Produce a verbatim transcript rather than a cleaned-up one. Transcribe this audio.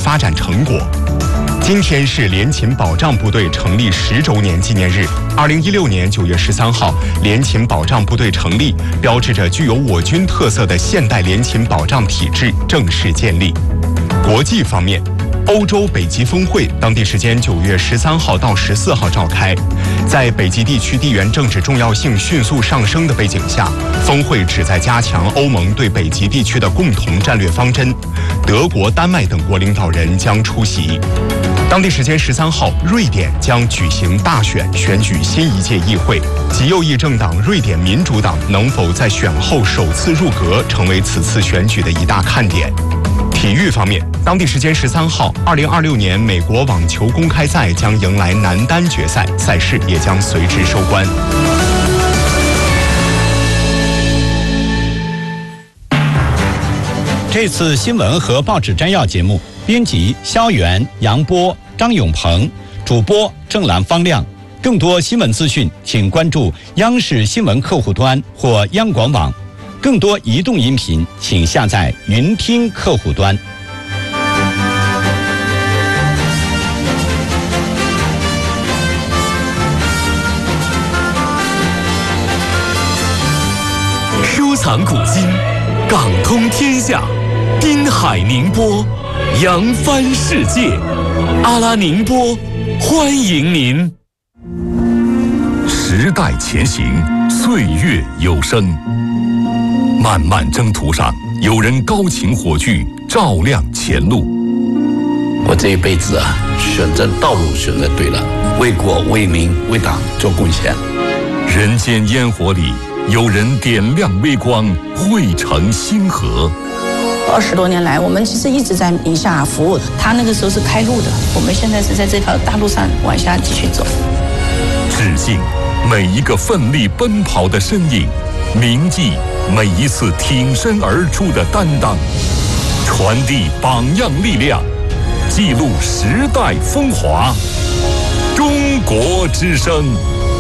发展成果。今天是联勤保障部队成立十周年纪念日。二零一六年九月十三号，联勤保障部队成立，标志着具有我军特色的现代联勤保障体制正式建立。国际方面，欧洲北极峰会当地时间九月十三号到十四号召开。在北极地区地缘政治重要性迅速上升的背景下，峰会旨在加强欧盟对北极地区的共同战略方针。德国、丹麦等国领导人将出席。当地时间十三号，瑞典将举行大选，选举新一届议会。极右翼政党瑞典民主党能否在选后首次入阁，成为此次选举的一大看点。体育方面，当地时间十三号，二零二六年美国网球公开赛将迎来男单决赛，赛事也将随之收官。 这次新闻和报纸摘要节目，编辑肖元、杨波、张永鹏，主播郑兰、方亮。更多新闻资讯，请关注央视新闻客户端或央广网。更多移动音频，请下载云听客户端。 收藏古今，港通天下，滨海宁波，扬帆世界。阿拉宁波，欢迎您。时代前行，岁月有声。漫漫征途上，有人高擎火炬，照亮前路。 我这一辈子啊，选择道路选择对了，为国为民为党做贡献。 人间烟火里，有人点亮微光，汇成星河。 二十多年来，我们其实一直在宁夏服务，他那个时候是开路的，我们现在是在这条大路上往下继续走。 致敬每一个奋力奔跑的身影，铭记每一次挺身而出的担当，传递榜样力量，记录时代风华。中国之声，